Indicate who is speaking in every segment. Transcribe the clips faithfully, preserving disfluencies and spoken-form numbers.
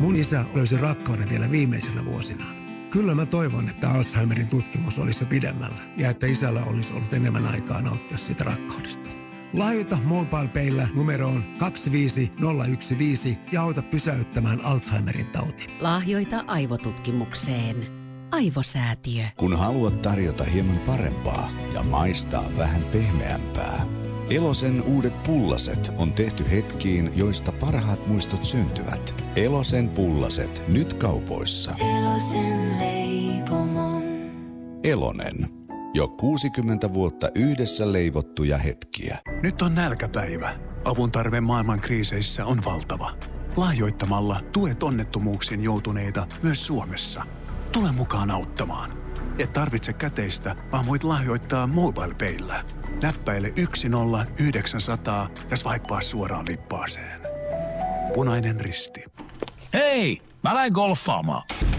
Speaker 1: Mun isä löysi rakkauden vielä viimeisenä vuosinaan. Kyllä mä toivon, että Alzheimerin tutkimus olisi jo pidemmällä ja että isällä olisi ollut enemmän aikaa nauttia siitä rakkaudesta. Lahjoita MobilePayllä numeroon kaksi viisi nolla yksi viisi ja auta pysäyttämään Alzheimerin tauti.
Speaker 2: Lahjoita aivotutkimukseen. Aivosäätiö.
Speaker 3: Kun haluat tarjota hieman parempaa ja maistaa vähän pehmeämpää, Elosen uudet pullaset on tehty hetkiin, joista parhaat muistot syntyvät. Elosen pullaset nyt kaupoissa.
Speaker 4: Elosen leipomon.
Speaker 3: Elonen. Jo kuusikymmentä vuotta yhdessä leivottuja hetkiä.
Speaker 5: Nyt on nälkäpäivä. Avun tarve maailman kriiseissä on valtava. Lahjoittamalla tuet onnettomuuksiin joutuneita myös Suomessa. Tule mukaan auttamaan. Et tarvitse käteistä, vaan voit lahjoittaa MobilePayllä. Näppäile yksi nolla yhdeksän nolla nolla ja swipea suoraan lippaaseen. Punainen Risti.
Speaker 6: Hei, mä lähden golfaamaan.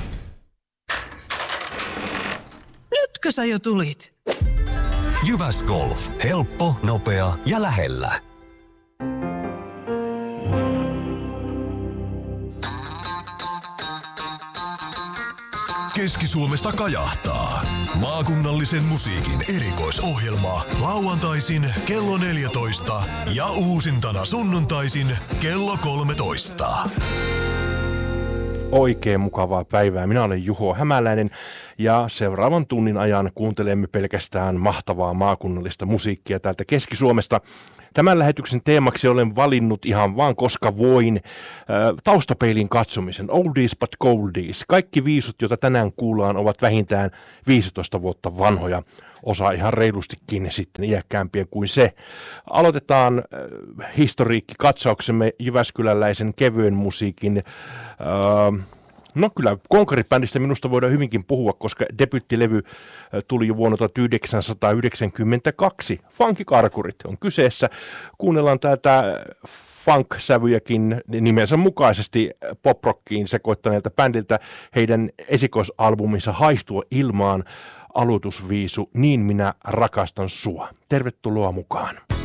Speaker 7: Nytkö sä jo tulit?
Speaker 8: Jyväs-Golf. Helppo, nopea ja lähellä.
Speaker 9: Keski-Suomesta kajahtaa. Maakunnallisen musiikin erikoisohjelma lauantaisin kello neljätoista ja uusintana sunnuntaisin kello kolmetoista.
Speaker 10: Oikein mukavaa päivää. Minä olen Juho Hämäläinen ja seuraavan tunnin ajan kuuntelemme pelkästään mahtavaa maakunnallista musiikkia täältä Keski-Suomesta. Tämän lähetyksen teemaksi olen valinnut ihan vaan koska voin äh, taustapeilin katsomisen. Oldies but goldies. Kaikki viisut, joita tänään kuullaan, ovat vähintään viisitoista vuotta vanhoja. Osa ihan reilustikin sitten iäkkäämpiä kuin se. Aloitetaan äh, historiikkikatsauksemme jyväskyläläisen kevyen musiikin. Äh, No kyllä, konkaribändistä minusta voidaan hyvinkin puhua, koska debyyttilevy tuli jo vuonna tuhatyhdeksänsataayhdeksänkymmentäkaksi. Funkikarkurit on kyseessä. Kuunnellaan täältä funk-sävyjäkin nimensä mukaisesti pop-rockiin sekoittaneelta bändiltä heidän esikoisalbuminsa Haihtua ilmaan aloitusviisu Niin minä rakastan sua. Tervetuloa mukaan.